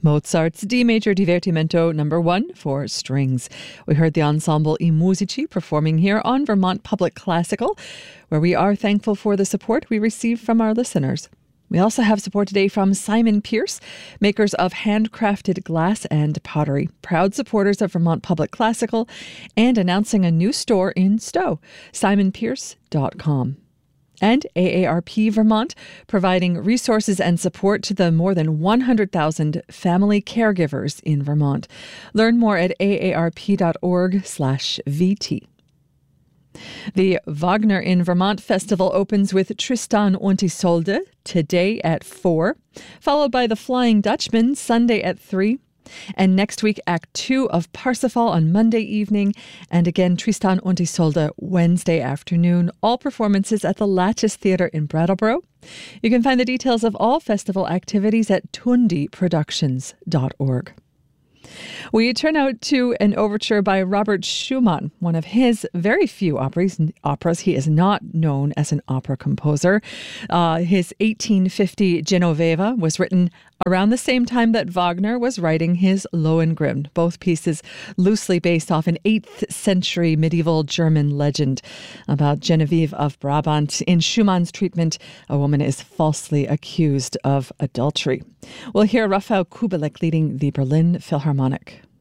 Mozart's D Major Divertimento No. 1 for strings. We heard the ensemble I Musici performing here on Vermont Public Classical, where we are thankful for the support we receive from our listeners. We also have support today from Simon Pierce, makers of handcrafted glass and pottery, proud supporters of Vermont Public Classical, and announcing a new store in Stowe, simonpierce.com. And AARP Vermont, providing resources and support to the more than 100,000 family caregivers in Vermont. Learn more at aarp.org/VT. The Wagner in Vermont Festival opens with Tristan und Isolde today at 4, followed by The Flying Dutchman Sunday at 3. And next week, Act 2 of Parsifal on Monday evening, and again Tristan und Isolde Wednesday afternoon. All performances at the Lattice Theatre in Brattleboro. You can find the details of all festival activities at tundiproductions.org. We turn out to an overture by Robert Schumann, one of his very few operas. He is not known as an opera composer. His 1850 Genoveva was written around the same time that Wagner was writing his Lohengrin, both pieces loosely based off an 8th century medieval German legend about Genevieve of Brabant. In Schumann's treatment, a woman is falsely accused of adultery. We'll hear Raphael Kubelik leading the Berlin Philharmonic.